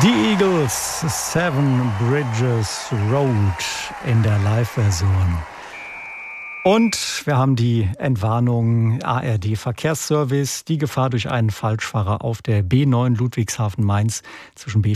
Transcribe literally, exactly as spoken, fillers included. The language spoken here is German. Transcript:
Die Eagles, Seven Bridges Road in der Live-Version. Und wir haben die Entwarnung A R D-Verkehrsservice. Die Gefahr durch einen Falschfahrer auf der B neun Ludwigshafen-Mainz zwischen B